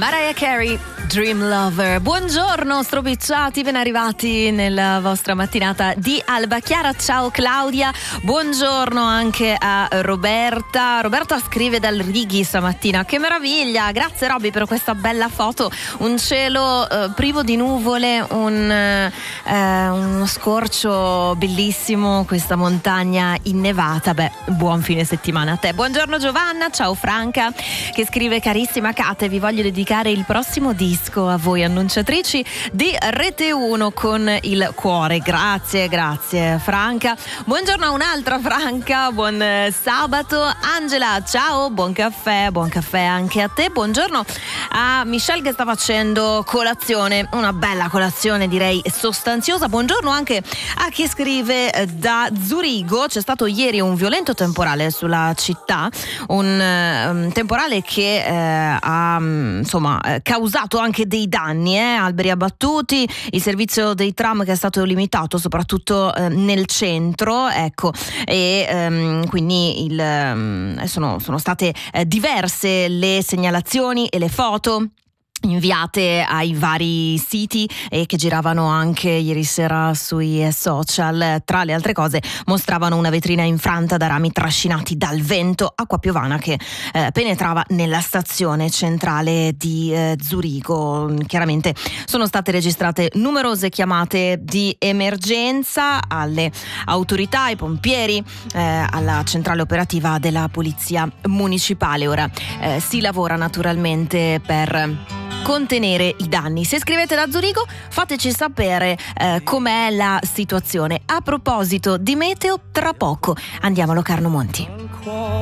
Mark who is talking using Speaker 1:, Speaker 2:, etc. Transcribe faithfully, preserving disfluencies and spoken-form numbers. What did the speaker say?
Speaker 1: Mariah Carey, Dream Lover. Buongiorno stropicciati, ben arrivati nella vostra mattinata di Alba Chiara. Ciao Claudia, buongiorno anche a Roberta. Roberta scrive dal Righi stamattina: che meraviglia, grazie Robby per questa bella foto. Un cielo eh, privo di nuvole, un, eh, uno scorcio bellissimo, questa montagna innevata. Beh, buon fine settimana a te. Buongiorno Giovanna, ciao Franca che scrive: carissima Kate, vi voglio dedicare il prossimo disco a voi annunciatrici di Rete uno con il cuore. Grazie, grazie Franca. Buongiorno a un'altra Franca, buon sabato. Angela, ciao, buon caffè, buon caffè anche a te. Buongiorno a Michelle che sta facendo colazione, una bella colazione direi sostanziosa. Buongiorno anche a chi scrive da Zurigo. C'è stato ieri un violento temporale sulla città, un um, temporale che eh, ha insomma eh, causato anche dei danni, eh? alberi abbattuti, il servizio dei tram che è stato limitato soprattutto eh, nel centro, ecco, e ehm, quindi il, ehm, sono, sono state eh, diverse le segnalazioni e le foto inviate ai vari siti e che giravano anche ieri sera sui social. Tra le altre cose mostravano una vetrina infranta da rami trascinati dal vento, acqua piovana che eh, penetrava nella stazione centrale di eh, Zurigo. Chiaramente sono state registrate numerose chiamate di emergenza alle autorità, ai pompieri, eh, alla centrale operativa della polizia municipale. Ora eh, si lavora naturalmente per contenere i danni. Se scrivete da Zurigo fateci sapere eh, com'è la situazione. A proposito di meteo, tra poco andiamo a Locarno Monti.